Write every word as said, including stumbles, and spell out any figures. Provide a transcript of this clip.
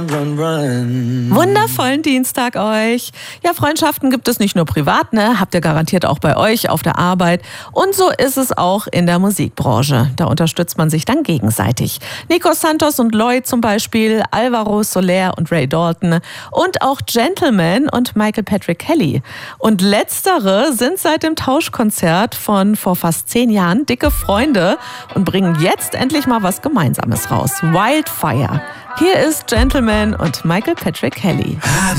Run, run. Wundervollen Dienstag euch. Ja, Freundschaften gibt es nicht nur privat, ne? Habt ihr garantiert auch bei euch auf der Arbeit. Und so ist es auch in der Musikbranche. Da unterstützt man sich dann gegenseitig. Nico Santos und Lloyd zum Beispiel, Alvaro Soler und Ray Dalton und auch Gentleman und Michael Patrick Kelly. Und letztere sind seit dem Tauschkonzert von vor fast zehn Jahren dicke Freunde und bringen jetzt endlich mal was Gemeinsames raus. Wildfire. Hier ist Gentleman und Michael Patrick Kelly.